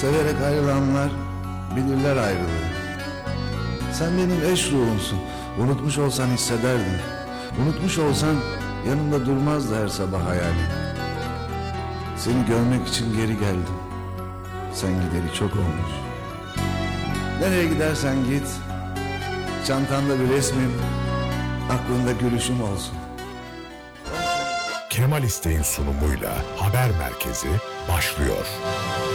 Severek ayrılanlar bilirler ayrılığı. Sen benim eş ruhumsun. Unutmuş olsan hissederdin. Unutmuş olsan yanımda durmazdı her sabah hayalim. Seni görmek için geri geldim. Sen gideri çok olmuş. Nereye gidersen git, çantanda bir resmim, aklında gülüşüm olsun. Kemal İstek'in sunumuyla Haber Merkezi başlıyor.